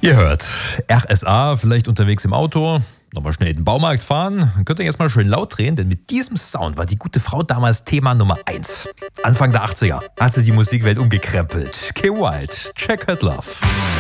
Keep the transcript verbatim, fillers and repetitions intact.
Ihr hört R S A, vielleicht unterwegs im Auto, nochmal schnell in den Baumarkt fahren. Dann könnt ihr jetzt mal schön laut drehen, denn mit diesem Sound war die gute Frau damals Thema Nummer eins. Anfang der achtziger hat sie die Musikwelt umgekrempelt. Kay White, Checkered Love.